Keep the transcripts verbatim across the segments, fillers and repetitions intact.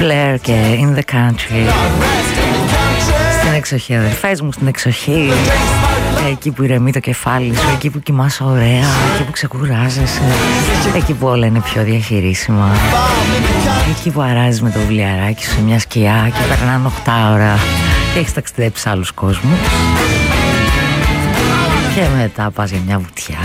Blair και In the Country. Στην εξοχή, αδερφές μου, στην εξοχή. Εκεί που ηρεμεί το κεφάλι σου, εκεί που κοιμάσαι ωραία, εκεί που ξεκουράζεσαι, εκεί που όλα είναι πιο διαχειρίσιμα, εκεί που αράζεις με το βιβλιαράκι σου σε μια σκιά και περνάνε οκτώ ώρα και έχεις ταξιδέψει σε άλλους κόσμους και μετά πας για μια βουτιά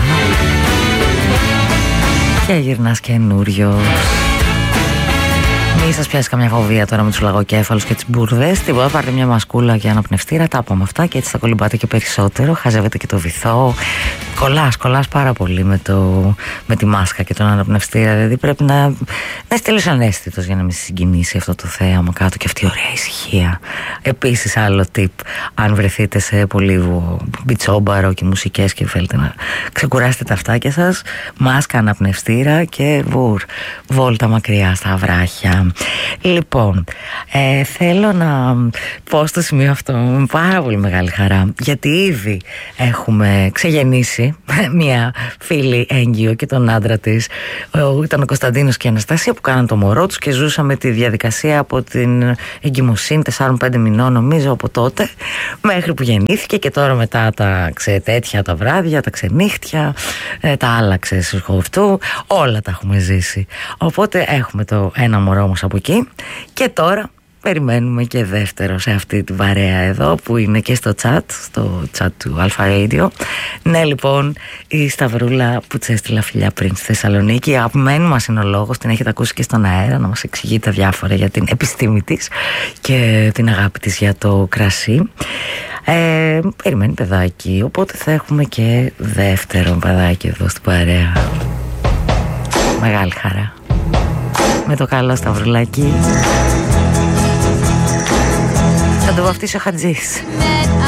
και γυρνάς καινούριος. Μη σας πιάσει καμιά φοβία τώρα με τους λαγοκέφαλους και τις μπουρδες. Τίποτα, πάρτε μια μασκούλα και αναπνευστήρα. Τα από αυτά και έτσι θα κολυμπάτε και περισσότερο. Χαζεύετε και το βυθό. Κολλάς, κολλάς πάρα πολύ με, το, με τη μάσκα και τον αναπνευστήρα. Δηλαδή πρέπει να, να είσαι τελείως αναίσθητος για να μην συγκινήσει αυτό το θέαμα κάτω και αυτή η ωραία ησυχία. Επίσης, άλλο tip, αν βρεθείτε σε πολύ μπιτσόμπαρο και μουσικές και θέλετε να ξεκουράσετε τα αυτάκια σας, μάσκα, αναπνευστήρα και βουρ, βόλτα μακριά στα βράχια. Λοιπόν, ε, θέλω να πω στο σημείο αυτό με πάρα πολύ μεγάλη χαρά, γιατί ήδη έχουμε ξεγεννήσει μια φίλη έγκυο και τον άντρα της. Ήταν ο Κωνσταντίνος και η Αναστασία που κάναν το μωρό τους και ζούσαμε τη διαδικασία από την εγκυμοσύνη τεσσάρων πέντε μηνών, νομίζω, από τότε μέχρι που γεννήθηκε, και τώρα μετά τα ξετέτια τα βράδια, τα ξενύχτια, τα άλλαξε αυτού, όλα τα έχουμε ζήσει. Οπότε έχουμε το ένα μωρό όμως από εκεί και τώρα περιμένουμε και δεύτερο σε αυτή την παρέα εδώ που είναι και στο chat, στο chat του Alpha Radio. Ναι, λοιπόν, η Σταυρούλα που της έστειλα φιλιά πριν στη Θεσσαλονίκη, αγαπημένη μας είναι ο λόγος, την έχετε ακούσει και στον αέρα να μας εξηγεί τα διάφορα για την επιστήμη της και την αγάπη της για το κρασί. Ε, περιμένει παιδάκι, οπότε θα έχουμε και δεύτερο παιδάκι εδώ στην παρέα. Μεγάλη χαρά. Με το καλό Σταυρουλάκι. Θα το βαφτίσει ο Χατζής.